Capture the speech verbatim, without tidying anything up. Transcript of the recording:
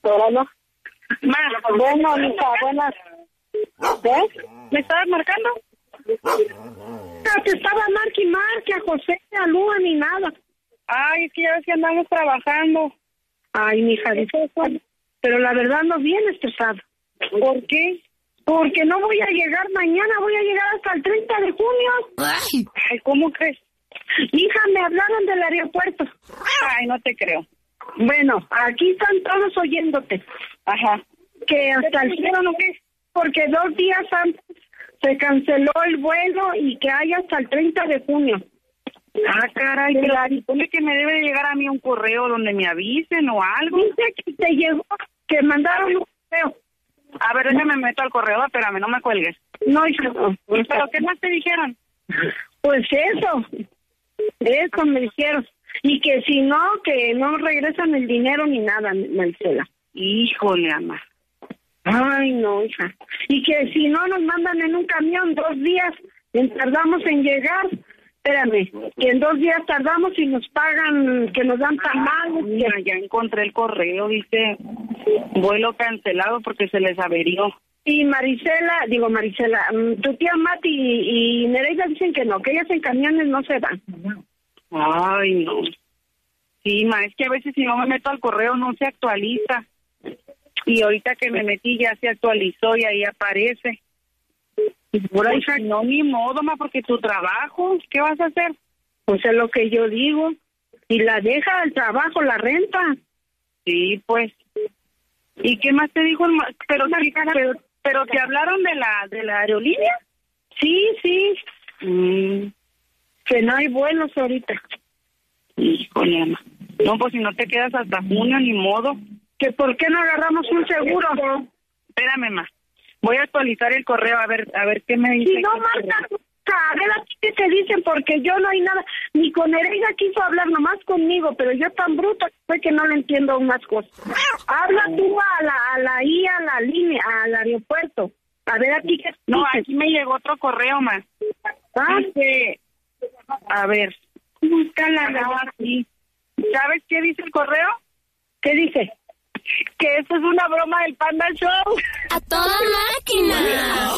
Órale. Ma, Bueno, mija, buenas. ¿Ves? ¿me estabas marcando? No, te estaba marque y marque a José, a Lua, ni nada. Ay, es que ya ves que andamos trabajando. Ay, mija, dice eso. Pero la verdad no viene estresado. ¿Por qué? Porque no voy a llegar mañana, voy a llegar hasta el treinta de junio. Ay, Ay ¿cómo crees? Hija, me hablaron del aeropuerto. Ay, no te creo. Bueno, aquí están todos oyéndote. Ajá. Que hasta el cielo no qué. Porque dos días antes se canceló el vuelo y que hay hasta el treinta de junio. Ah, caray, pero supone que me debe de llegar a mí un correo donde me avisen o algo. Dice que te llegó, que mandaron un correo. A ver, déjame meto al correo, espérame, no me cuelgues. No, hija, no. ¿Pero qué más te dijeron? Pues eso, eso me dijeron. Y que si no, que no regresan el dinero ni nada, Marcela. Híjole, ama. Ay, no, hija. Y que si no nos mandan en un camión dos días, en tardamos en llegar. Espérame, que en dos días tardamos y nos pagan, que nos dan tamales. Mira, ya encontré el correo, dice vuelo cancelado porque se les averió. Y Marisela, digo Marisela, tu tía Mati y, y Nereida dicen que no, que ellas en camiones no se van. Ay, no. Sí, ma, es que a veces si no me meto al correo no se actualiza. Y ahorita que me metí ya se actualizó y ahí aparece. Por ahí, pues, no, ni modo, ma, porque tu trabajo, ¿qué vas a hacer? Pues es lo que yo digo. Y la deja el trabajo, la renta. Sí, pues. ¿Y qué más te dijo el ma- pero, pero pero te hablaron de la de la aerolínea? Sí, sí. Mm. Que no hay vuelos ahorita. Híjole, ama. No, pues si no te quedas hasta junio, ni modo. ¿Que por qué no agarramos un seguro? Espérame, ma. Voy a actualizar el correo a ver a ver qué me dice. Si no, Marta, a ver a ti qué te dicen, porque yo no hay nada. Ni con Nereida quiso hablar nomás conmigo, pero yo tan bruta fue que no le entiendo unas cosas. Habla tú a la, a la I, a la línea, al aeropuerto. A ver a ti qué te No, dicen. aquí me llegó otro correo, ma. ¿Ah? Dice, a ver, ¿cómo está la aquí? ¿Sabes qué dice el correo? ¿Qué dice? Que eso es una broma del Panda Show. ¡A toda máquina!